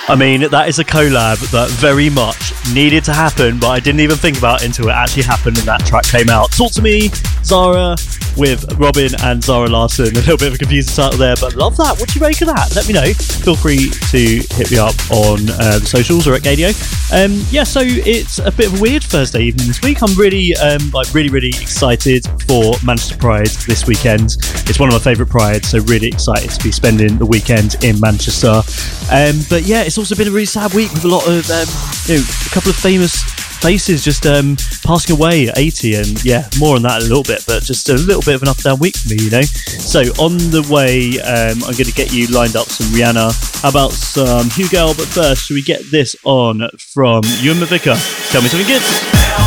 I mean, that is a collab that very much needed to happen, but I didn't even think about it until it actually happened and that track came out. Talk to Me, Zara, with Robin and Zara Larsson. A little bit of a confusing title there, but love that. What do you make of that? Let me know. Feel free to hit me up on the socials or at Gadio. So it's a bit of a weird Thursday evening this week. I'm really excited for Manchester Pride this weekend. It's one of my favourite prides, so really excited to be spending the weekend in Manchester. But yeah, it's also been a really sad week with a lot of, a couple of famous faces just passing away at 80, and yeah, more on that in a little bit, but just a little bit of an up and down week for me, you know. So on the way, I'm going to get you lined up some Rihanna. How about some Hugel? But first, should we get this on from Ewan McVicker? Tell me something good.